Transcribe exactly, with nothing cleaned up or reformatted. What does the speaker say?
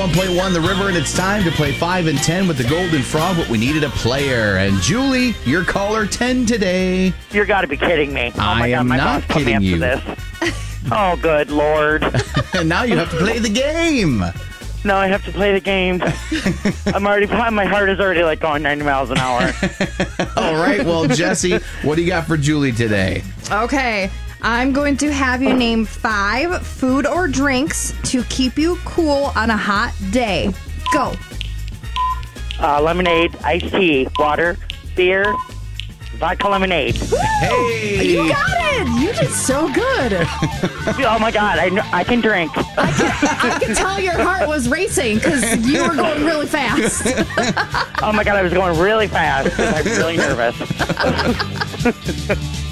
one oh one point one The River, and it's time to play five and ten with the Golden Frog, but we needed a player. And Julie, you're caller ten today. You got to be kidding me. Oh my I God, am my not boss put me kidding up you. to this. Oh, good Lord. And now you have to play the game. No, I have to play the game. I'm already, my heart is already like going ninety miles an hour. All right, well, Jesse, what do you got for Julie today? Okay, I'm going to have you name five food or drinks to keep you cool on a hot day. Go. Uh, lemonade, iced tea, water, beer, vodka lemonade. Hey! You got it! You did so good. Oh my God, I, kn- I can drink. I can, I can tell your heart was racing because you were going really fast. Oh my God, I was going really fast because I'm really nervous.